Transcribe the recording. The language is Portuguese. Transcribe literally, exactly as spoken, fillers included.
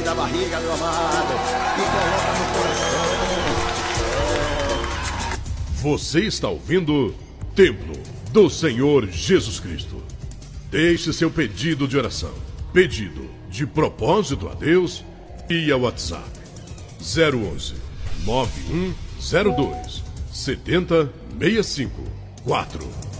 da barriga, meu amado, e coloca no coração. Você está ouvindo Templo do Senhor Jesus Cristo. Deixe seu pedido de oração, pedido de propósito a Deus e ao WhatsApp zero onze, nove um zero dois, sete zero seis cinco quatro.